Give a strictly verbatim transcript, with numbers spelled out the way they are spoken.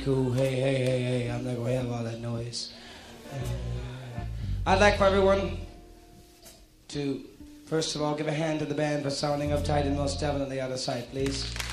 Cool. Hey, hey, hey, hey. I'm not going to have all that noise. Uh, I'd like for everyone to, first of all, give a hand to the band for sounding uptight and most definitely out of sight, please.